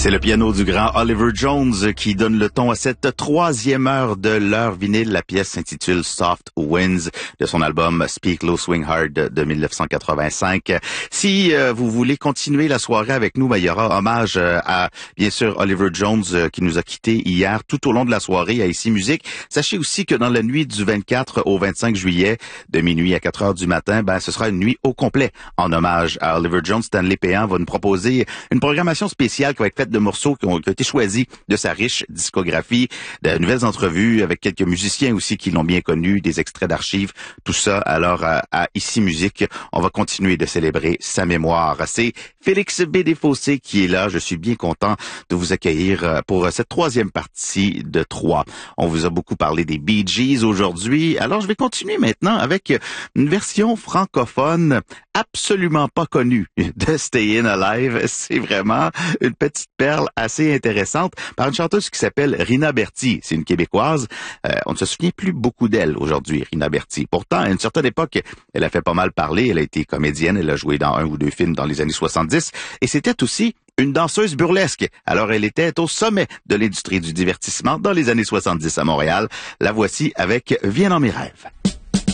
C'est le piano du grand Oliver Jones qui donne le ton à cette troisième heure de l'heure vinyle. La pièce s'intitule Soft Winds de son album Speak Low Swing Hard de 1985. Si vous voulez continuer la soirée avec nous, il y aura hommage à, bien sûr, Oliver Jones qui nous a quittés hier tout au long de la soirée à Ici Musique. Sachez aussi que dans la nuit du 24 au 25 juillet, de minuit à 4 heures du matin, ce sera une nuit au complet en hommage à Oliver Jones. Stanley Péan va nous proposer une programmation spéciale qui va être faite de morceaux qui ont été choisis de sa riche discographie, de nouvelles entrevues avec quelques musiciens aussi qui l'ont bien connu, des extraits d'archives, tout ça. Alors, à Ici Musique, on va continuer de célébrer sa mémoire. C'est Félix B. Desfossés qui est là. Je suis bien content de vous accueillir pour cette troisième partie de 3. On vous a beaucoup parlé des Bee Gees aujourd'hui. Alors, je vais continuer maintenant avec une version francophone absolument pas connue de Stayin' Alive. C'est vraiment une petite perle assez intéressante par une chanteuse qui s'appelle Rina Berty. C'est une Québécoise. On ne se souvient plus beaucoup d'elle aujourd'hui, Rina Berty. Pourtant, à une certaine époque, elle a fait pas mal parler. Elle a été comédienne. Elle a joué dans 1 ou 2 films dans les années 70. Et c'était aussi une danseuse burlesque. Alors, elle était au sommet de l'industrie du divertissement dans les années 70 à Montréal. La voici avec Viens dans mes rêves.